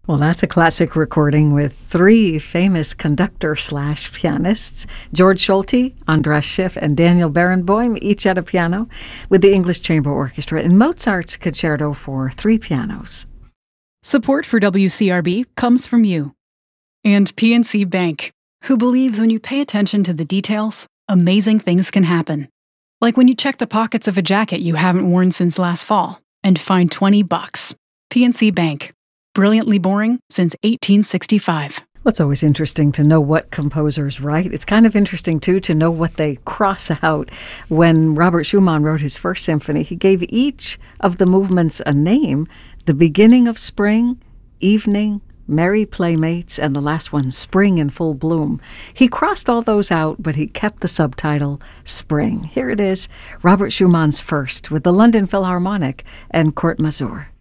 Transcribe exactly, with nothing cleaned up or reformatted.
Well, that's a classic recording with three famous conductor slash pianists, George Solti, Andras Schiff, and Daniel Barenboim, each at a piano, with the English Chamber Orchestra in Mozart's Concerto for three pianos. Support for W C R B comes from you. And P N C Bank, who believes when you pay attention to the details, amazing things can happen. Like when you check the pockets of a jacket you haven't worn since last fall and find twenty bucks. P N C Bank. Brilliantly boring since eighteen sixty-five. Well, it's always interesting to know what composers write. It's kind of interesting, too, to know what they cross out. When Robert Schumann wrote his first symphony, he gave each of the movements a name: the beginning of spring, evening, merry playmates, and the last one, spring in full bloom. He crossed all those out, but he kept the subtitle, Spring. Here it is, Robert Schumann's first, with the London Philharmonic and Kurt Masur.